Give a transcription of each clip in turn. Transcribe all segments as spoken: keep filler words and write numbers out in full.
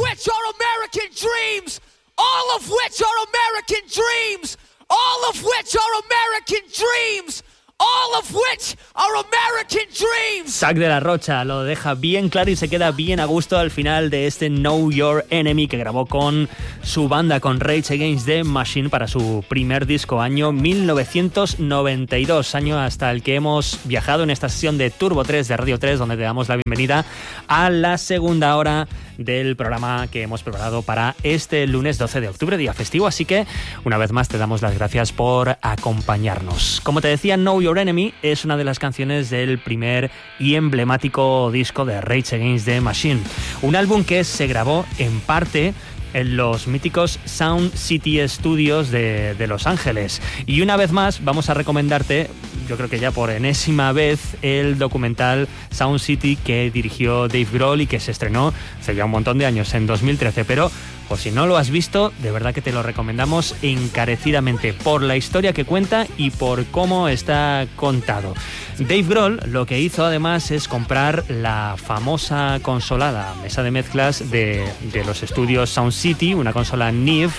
which are American dreams, all of which are American dreams, all of which are American dreams. All of which are American dreams. Zack de la Rocha lo deja bien claro y se queda bien a gusto al final de este Know Your Enemy que grabó con su banda, con Rage Against the Machine, para su primer disco, año mil novecientos noventa y dos, año hasta el que hemos viajado en esta sesión de Turbo tres de Radio tres, donde te damos la bienvenida a la segunda hora del programa que hemos preparado para este lunes doce de octubre, día festivo. Así que una vez más te damos las gracias por acompañarnos. Como te decía, Know Your Enemy es una de las canciones del primer y emblemático disco de Rage Against the Machine, un álbum que se grabó en parte en los míticos Sound City Studios de, de Los Ángeles. Y una vez más vamos a recomendarte, yo creo que ya por enésima vez, el documental Sound City que dirigió Dave Grohl y que se estrenó hace ya un montón de años, en dos mil trece, pero por si no lo has visto, de verdad que te lo recomendamos encarecidamente por la historia que cuenta y por cómo está contado. Dave Grohl lo que hizo además es comprar la famosa consola, la mesa de mezclas de, de los estudios Sound City, una consola Neve,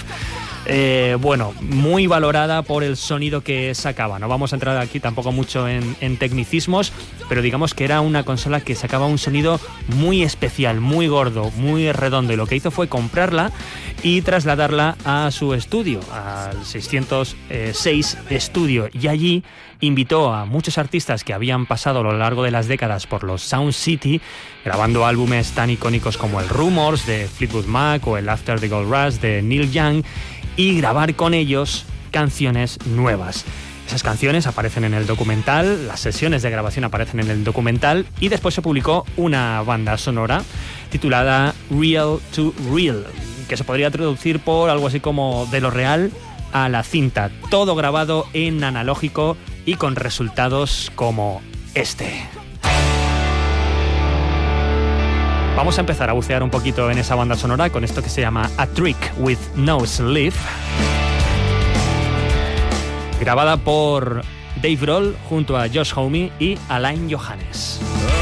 Eh, bueno, muy valorada por el sonido que sacaba. No vamos a entrar aquí tampoco mucho en, en tecnicismos, pero digamos que era una consola que sacaba un sonido muy especial, muy gordo, muy redondo, y lo que hizo fue comprarla y trasladarla a su estudio, al seiscientos seis Estudio, y allí invitó a muchos artistas que habían pasado a lo largo de las décadas por los Sound City, grabando álbumes tan icónicos como el Rumors de Fleetwood Mac o el After the Gold Rush de Neil Young, y grabar con ellos canciones nuevas. Esas canciones aparecen en el documental, las sesiones de grabación aparecen en el documental, y después se publicó una banda sonora titulada Real to Real, que se podría traducir por algo así como de lo real a la cinta, todo grabado en analógico y con resultados como este. Vamos a empezar a bucear un poquito en esa banda sonora con esto que se llama A Trick with No Sleeve, grabada por Dave Grohl junto a Josh Homme y Alain Johannes.